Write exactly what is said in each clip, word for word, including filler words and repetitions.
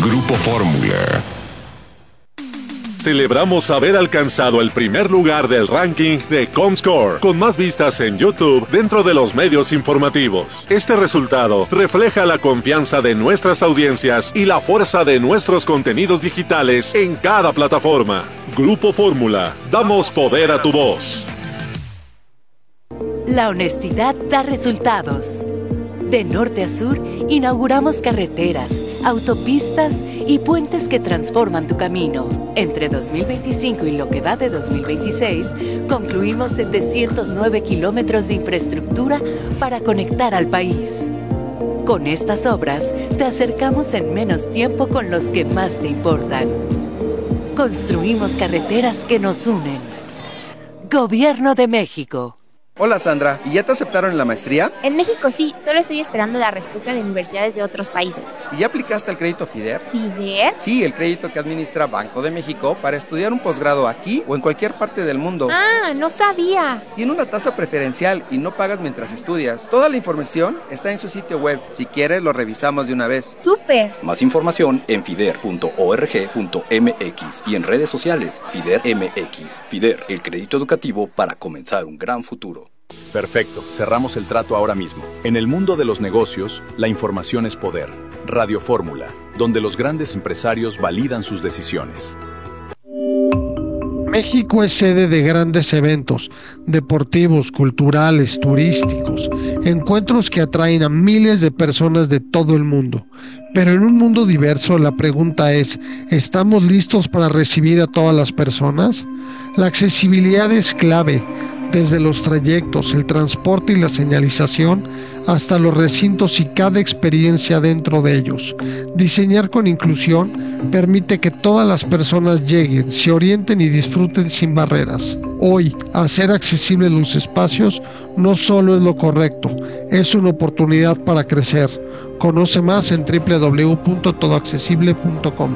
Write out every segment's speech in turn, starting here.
Grupo Fórmula. Celebramos haber alcanzado el primer lugar del ranking de Comscore, con más vistas en YouTube dentro de los medios informativos. Este resultado refleja la confianza de nuestras audiencias y la fuerza de nuestros contenidos digitales en cada plataforma. Grupo Fórmula, damos poder a tu voz. La honestidad da resultados. De norte a sur, inauguramos carreteras, autopistas y puentes que transforman tu camino. Entre dos mil veinticinco y lo que va de dos mil veintiséis, concluimos setecientos nueve kilómetros de infraestructura para conectar al país. Con estas obras, te acercamos en menos tiempo con los que más te importan. Construimos carreteras que nos unen. Gobierno de México. Hola Sandra, ¿y ya te aceptaron en la maestría? En México sí, solo estoy esperando la respuesta de universidades de otros países. ¿Y ya aplicaste al crédito FIDER? ¿FIDER? Sí, el crédito que administra Banco de México para estudiar un posgrado aquí o en cualquier parte del mundo. Ah, no sabía. Tiene una tasa preferencial y no pagas mientras estudias. Toda la información está en su sitio web. Si quieres, lo revisamos de una vez. ¡Súper! Más información en fider punto org punto m x y en redes sociales FIDER M X. FIDER, el crédito educativo para comenzar un gran futuro. Perfecto, cerramos el trato ahora mismo. En el mundo de los negocios, la información es poder. Radio Fórmula, donde los grandes empresarios validan sus decisiones. México es sede de grandes eventos, deportivos, culturales, turísticos, encuentros que atraen a miles de personas de todo el mundo. Pero en un mundo diverso, la pregunta es, ¿estamos listos para recibir a todas las personas? La accesibilidad es clave. Desde los trayectos, el transporte y la señalización, hasta los recintos y cada experiencia dentro de ellos. Diseñar con inclusión permite que todas las personas lleguen, se orienten y disfruten sin barreras. Hoy, hacer accesibles los espacios no solo es lo correcto, es una oportunidad para crecer. Conoce más en doble u doble u doble u punto todo accesible punto com.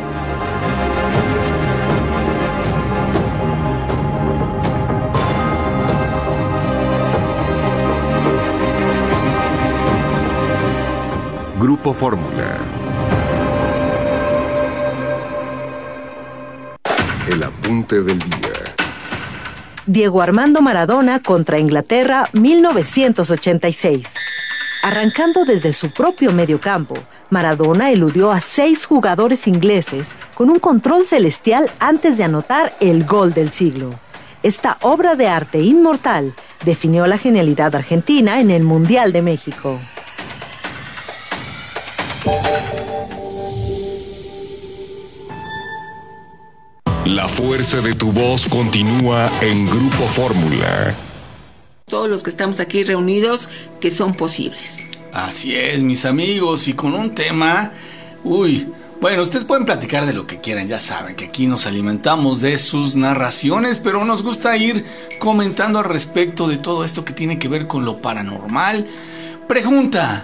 Grupo Fórmula. El apunte del día. Diego Armando Maradona contra Inglaterra, mil novecientos ochenta y seis. Arrancando desde su propio mediocampo, Maradona eludió a seis jugadores ingleses con un control celestial antes de anotar el gol del siglo. Esta obra de arte inmortal definió la genialidad argentina en el Mundial de México. La fuerza de tu voz continúa en Grupo Fórmula. Todos los que estamos aquí reunidos, que son posibles. Así es, mis amigos, y con un tema... Uy, bueno, ustedes pueden platicar de lo que quieran, ya saben que aquí nos alimentamos de sus narraciones, pero nos gusta ir comentando al respecto de todo esto que tiene que ver con lo paranormal. Pregunta: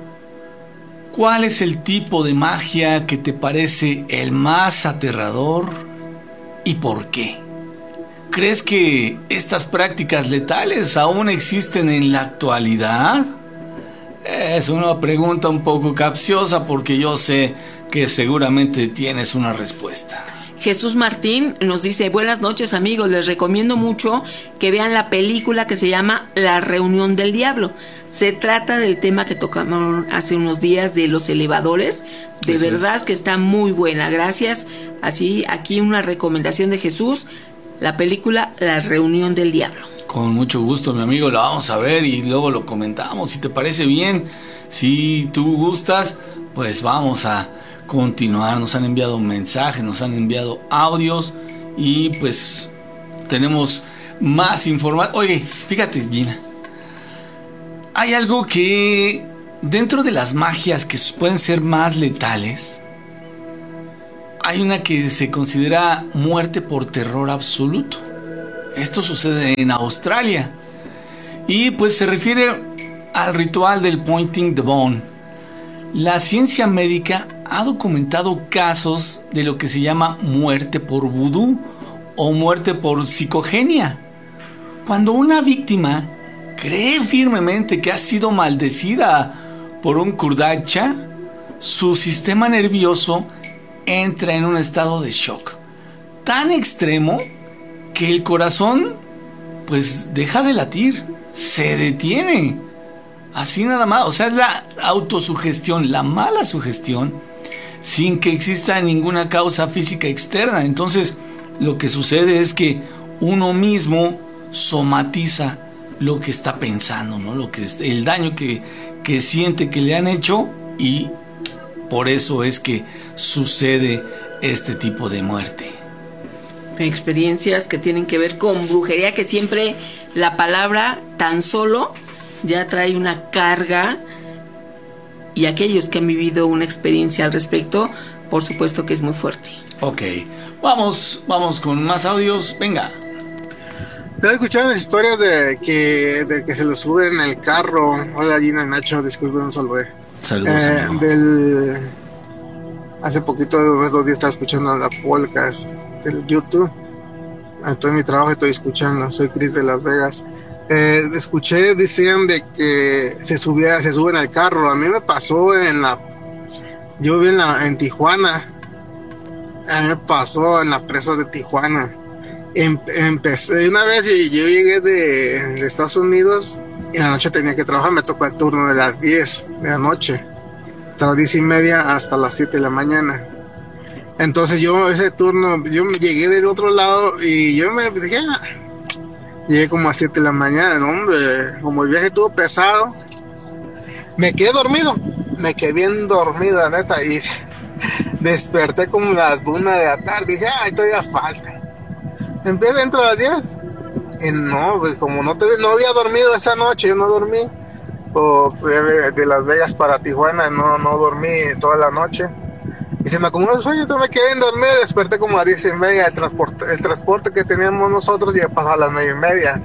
¿cuál es el tipo de magia que te parece el más aterrador y por qué? ¿Crees que estas prácticas letales aún existen en la actualidad? Es una pregunta un poco capciosa porque yo sé que seguramente tienes una respuesta. Jesús Martín nos dice: buenas noches amigos, les recomiendo mucho que vean la película que se llama La Reunión del Diablo. Se trata del tema que tocamos hace unos días de los elevadores. De Eso verdad es. Que está muy buena, gracias. Así, aquí una recomendación de Jesús, la película La Reunión del Diablo. Con mucho gusto, mi amigo, la vamos a ver y luego lo comentamos. Si te parece bien, si tú gustas, pues vamos a continuar. Nos han enviado mensajes, nos han enviado audios y pues tenemos más información. Oye, fíjate, Gina, hay algo que dentro de las magias que pueden ser más letales, hay una que se considera muerte por terror absoluto. Esto sucede en Australia y pues se refiere al ritual del pointing the bone. La ciencia médica ha documentado casos de lo que se llama muerte por vudú o muerte por psicogenia. Cuando una víctima cree firmemente que ha sido maldecida por un kurdacha, su sistema nervioso entra en un estado de shock tan extremo que el corazón pues deja de latir, se detiene, así nada más. O sea, es la autosugestión, la mala sugestión, sin que exista ninguna causa física externa. Entonces lo que sucede es que uno mismo somatiza lo que está pensando, ¿no? Lo que es, el daño que, que siente que le han hecho, y por eso es que sucede este tipo de muerte. Experiencias que tienen que ver con brujería, que siempre la palabra tan solo ya trae una carga, y aquellos que han vivido una experiencia al respecto, por supuesto que es muy fuerte. Ok, vamos, vamos con más audios, venga. Estaba escuchando las historias de que, de que se lo suben en el carro. Hola Gina, Nacho, disculpen, no saludé. Saludos. Eh, del, hace poquito, unos dos días estaba escuchando la podcast del YouTube. Estoy en mi trabajo y estoy escuchando. Soy Chris de Las Vegas. Eh, escuché, decían de que se subía, se suben al carro. A mí me pasó en la, yo viví en, la, en Tijuana. A mí me pasó en la presa de Tijuana. Em, empecé una vez y yo llegué de, de Estados Unidos y en la noche tenía que trabajar. Me tocó el turno de las diez de la noche, hasta las diez y media hasta las siete de la mañana. Entonces yo ese turno, yo me llegué del otro lado y yo me dije, ah, llegué como a siete de la mañana, ¿no, hombre? Como el viaje estuvo pesado, me quedé dormido, me quedé bien dormido, neta, y desperté como las una de la tarde. Dije, ay, todavía falta. Empecé dentro de las diez y no, pues como no, te, no había dormido esa noche, yo no dormí. O de Las Vegas para Tijuana no, no dormí toda la noche y se me acumuló el sueño. Entonces me quedé en dormir, desperté como a diez y media. El transporte, el transporte que teníamos nosotros ya pasó a las nueve y media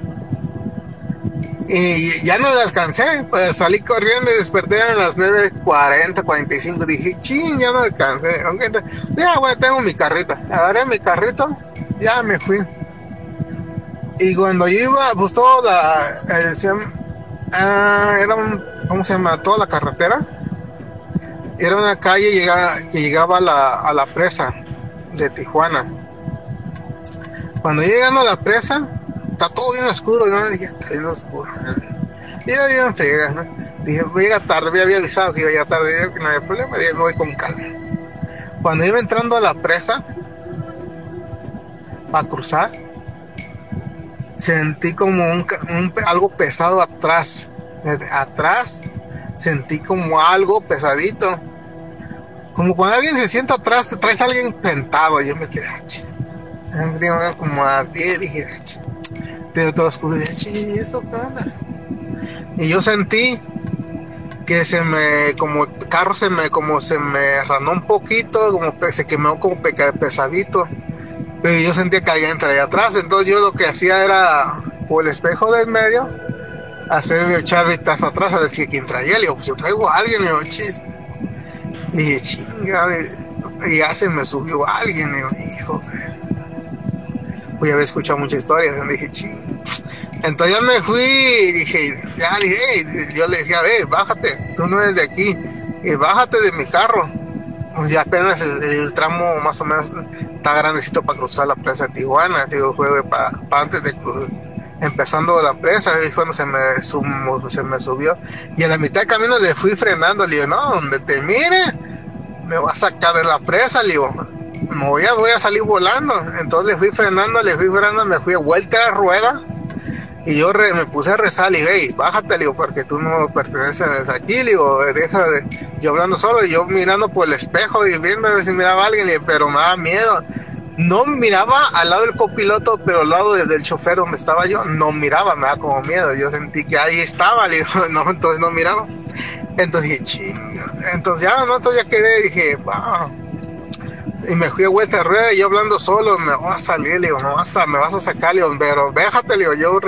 y ya no le alcancé. Pues salí corriendo y desperté a las nueve cuarenta, cuarenta y cinco. Dije, ching, ya no alcancé. Aunque ya, bueno, tengo mi carrito. Agarré mi carrito, ya me fui. Y cuando yo iba, pues toda la, el, se, uh, era un, ¿cómo se llama? Toda la carretera. Era una calle llegaba, que llegaba a la, a la presa de Tijuana. Cuando llegando a la presa, está todo bien oscuro. Y no dije, está bien oscuro. Y yo bien fría, ¿no? Dije, voy a llegar tarde, me había avisado que iba a llegar tarde. Dije, no había problema, me voy con calma. Cuando iba entrando a la presa, para cruzar, sentí como un, un, algo pesado atrás. Atrás sentí como algo pesadito. Como cuando alguien se sienta atrás, te traes a alguien sentado. Yo me quedé, chis. Como a las diez, dije, te todo oscuro. Dije, chis, ¿esto qué onda? Y yo sentí que se me, como el carro se me, como se me ranó un poquito, como se quemó como pesadito. Pero yo sentía que alguien traía atrás. Entonces yo lo que hacía era, por el espejo del medio, hacerme echar vistas atrás a ver si quien traía. Le digo, pues yo traigo a alguien. Le digo, chis. Y dije, chinga. Y ya se me subió alguien. Le digo, hijo de... Pues ya había escuchado muchas historias. Y dije, chinga. Entonces ya me fui y dije, ya dije, hey, yo le decía, ve, bájate, tú no eres de aquí. Y bájate de mi carro. Pues ya apenas el, el tramo más o menos está grandecito para cruzar la presa de Tijuana. Digo, fue para pa antes de cruzar, empezando la presa, y fue cuando se me, sum, se me subió. Y a la mitad del camino le fui frenando. Le digo, no, donde te mire, me va a sacar de la presa. Le digo, me voy a, voy a salir volando. Entonces le fui frenando, le fui frenando, me fui a vuelta de rueda. Y yo re, me puse a rezar, le digo, hey, bájate, le digo, porque tú no perteneces aquí, le digo, deja de... Yo hablando solo y yo mirando por el espejo y viendo a ver si miraba a alguien, le digo, pero me daba miedo. No miraba al lado del copiloto, pero al lado del, del chofer donde estaba yo, no miraba, me daba como miedo. Yo sentí que ahí estaba, le digo, no, entonces no miraba. Entonces dije, chinga. Entonces ya, no, entonces ya quedé, dije, wow. Y me fui a vuelta de rueda y yo hablando solo, me vas a salir, le digo, me vas a, me vas a sacar, le digo, pero déjate, le digo, yo